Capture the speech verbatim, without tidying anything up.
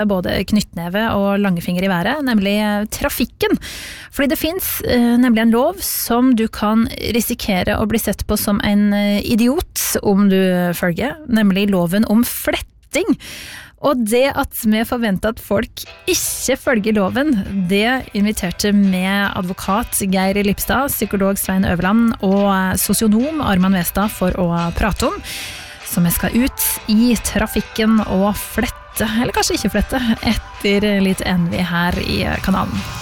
både knyttneve og langefinger i været, nemlig trafikken. Fordi det finnes eh, nemlig en lov som du kan risikere å bli sett på som en idiot om du følger, nemlig loven om fletting. Og det at vi forventer at folk ikke følger loven, det inviterte med advokat Geir Lipstad, psykolog Svein Øverland og sosionom Arman Westad for å prate om. Så vi skal ut i trafikken og flette, eller kanskje ikke flette, etter litt envig her i kanalen.